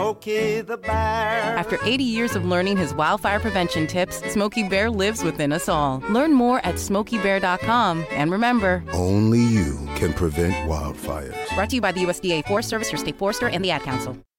Smokey the Bear. After 80 years of learning his wildfire prevention tips, Smokey Bear lives within us all. Learn more at SmokeyBear.com. And remember, only you can prevent wildfires. Brought to you by the USDA Forest Service, your state forester, and the Ad Council.